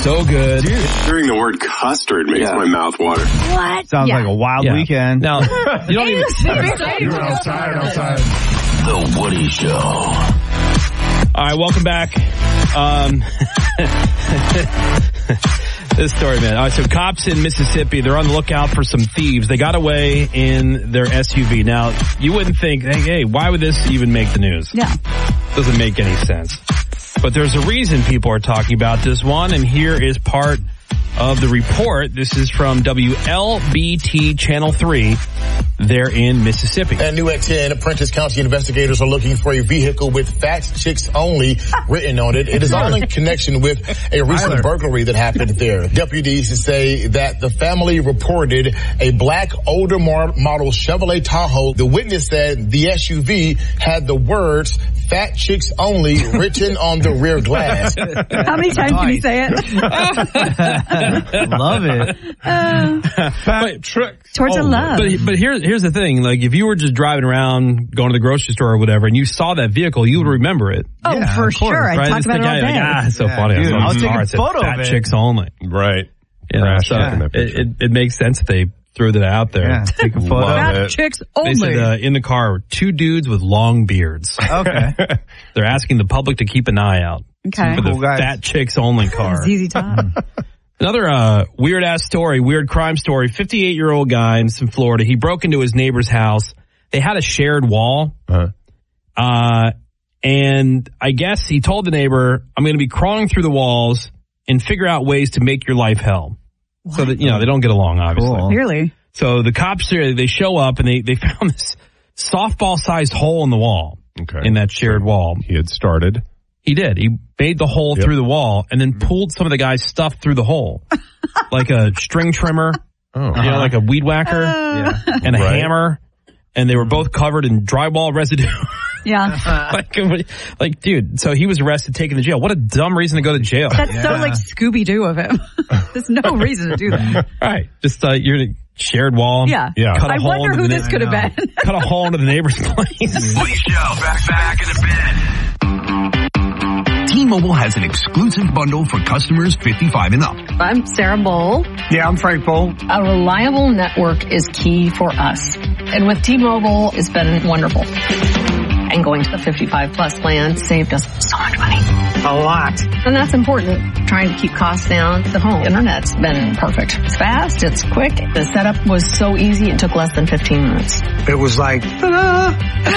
So good. Hearing the word custard makes my mouth water. What? Sounds like a wild weekend. Now, you don't even... You're outside. The Woody Show. All right, welcome back. This story, man. All right, so cops in Mississippi, they're on the lookout for some thieves. They got away in their SUV. Now, you wouldn't think, hey, why would this even make the news? Yeah. Doesn't make any sense. But there's a reason people are talking about this one, and here is part of the report. This is from WLBT Channel 3. They're in Mississippi. At New at 10, Prentice County investigators are looking for a vehicle with Fat Chicks Only written on it. It is all in connection with a recent burglary that happened there. Deputies say that the family reported a black older model Chevrolet Tahoe. The witness said the SUV had the words Fat Chicks Only written on the rear glass. How many times can you say it? Love it. Fat Chicks. Towards a love. But here's the thing. Like, if you were just driving around, going to the grocery store or whatever, and you saw that vehicle, you would remember it. Oh, yeah, for sure. Right? I talk about it all day. It's so funny. Dude, I was taking a photo of Fat it. Chicks Only. Right. So it makes sense that they threw that out there. Yeah, take a photo. Fat Chicks They Only. said in the car were two dudes with long beards. Okay. They're asking the public to keep an eye out Okay. for the Cool guys. Fat Chicks Only car. ZZ Top. Another weird-ass story, weird crime story. 58-year-old guy in Florida. He broke into his neighbor's house. They had a shared wall. And I guess he told the neighbor, I'm going to be crawling through the walls and figure out ways to make your life hell. What? So that, they don't get along, obviously. Cool. Clearly. So the cops, they show up and they found this softball-sized hole in the wall. Okay. In that shared wall. He had started. He did. He made the hole through the wall and then pulled some of the guy's stuff through the hole. Like a string trimmer, like a weed whacker and a hammer. And they were both covered in drywall residue. Yeah. like, dude, so he was arrested, taken to jail. What a dumb reason to go to jail. That's so like Scooby-Doo of him. There's no reason to do that. Right. Just, you're in a shared wall. Yeah. Cut a I hole wonder into who the this could have been. Cut a hole into the neighbor's place. Woody Show, back in a bit. T-Mobile has an exclusive bundle for customers 55 and up. I'm Sarah Bowl. Yeah, I'm Frank Bowl. A reliable network is key for us. And with T-Mobile, it's been wonderful. And going to the 55 plus plan saved us so much money. A lot. And that's important. Trying to keep costs down. The home internet's been perfect. It's fast. It's quick. The setup was so easy. It took less than 15 minutes. It was like, ta-da!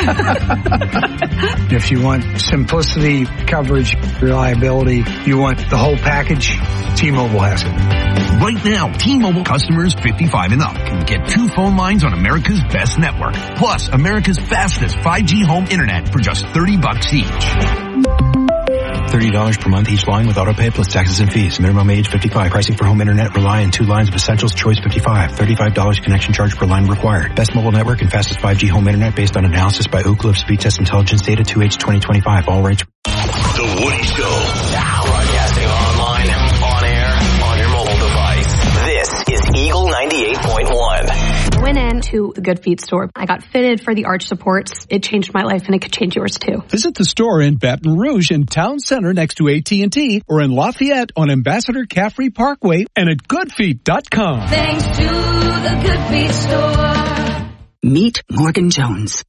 If you want simplicity, coverage, reliability, you want the whole package, T-Mobile has it. Right now, T-Mobile customers 55 and up can get 2 phone lines on America's best network, plus America's fastest 5G home internet for just $30 each. $30 per month each line with auto pay plus taxes and fees. Minimum age 55. Pricing for home internet rely on 2 lines of essentials. Choice 55. $35 connection charge per line required. Best mobile network and fastest 5G home internet based on analysis by Ookla of Speed Test Intelligence data 2H 2025. All rights. The Woody Show. Now broadcasting online, on air, on your mobile device. This is Eagle 98.1. Went into the Good Feet store. I got fitted for the arch supports. It changed my life and it could change yours too. Visit the store in Baton Rouge in Town Center next to AT&T or in Lafayette on Ambassador Caffrey Parkway and at goodfeet.com. Thanks to the Good Feet store. Meet Morgan Jones.